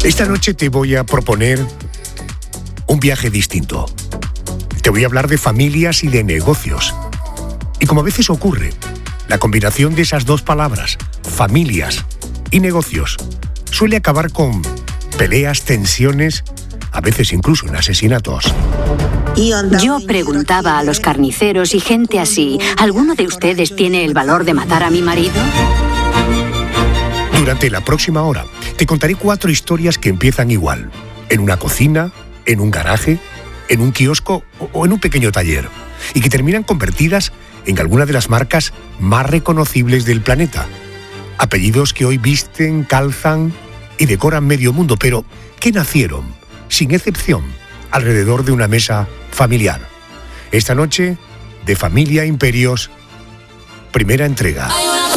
Esta noche te voy a proponer un viaje distinto. Te voy a hablar de familias y de negocios. Y como a veces ocurre, la combinación de esas dos palabras, familias y negocios, suele acabar con peleas, tensiones, a veces incluso en asesinatos. Yo preguntaba a los carniceros y gente así, ¿alguno de ustedes tiene el valor de matar a mi marido? Durante la próxima hora te contaré 4 historias que empiezan igual. En una cocina, en un garaje, en un kiosco o en un pequeño taller. Y que terminan convertidas en alguna de las marcas más reconocibles del planeta. Apellidos que hoy visten, calzan y decoran medio mundo, pero que nacieron, sin excepción, alrededor de una mesa familiar. Esta noche, de Familia Imperios, primera entrega.